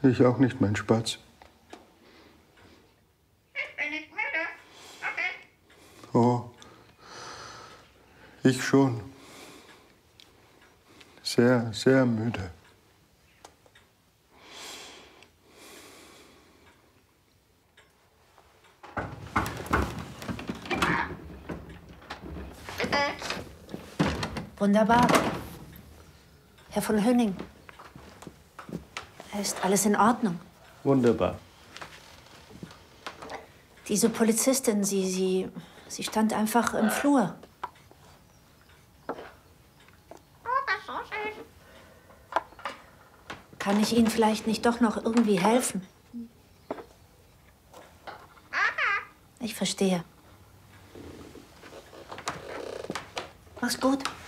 Ich auch nicht, mein Spatz. Ich bin nicht müde. Okay. Oh, ich schon. Sehr, sehr müde. Wunderbar. Herr von Hönning. Ist alles in Ordnung? Wunderbar. Diese Polizistin, sie stand einfach im Flur. Oh, das ist so schön. Kann ich Ihnen vielleicht nicht doch noch irgendwie helfen? Ich verstehe. Mach's gut.